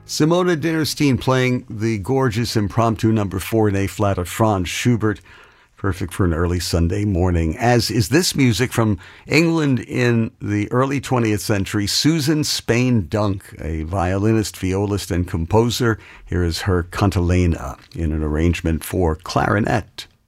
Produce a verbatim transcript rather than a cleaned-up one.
Simona Dinnerstein playing the gorgeous impromptu number four in A flat of Franz Schubert, perfect for an early Sunday morning, as is this music from England in the early twentieth century. Susan Spain Dunk, a violinist, violist, and composer. Here is her Cantilena in an arrangement for clarinet.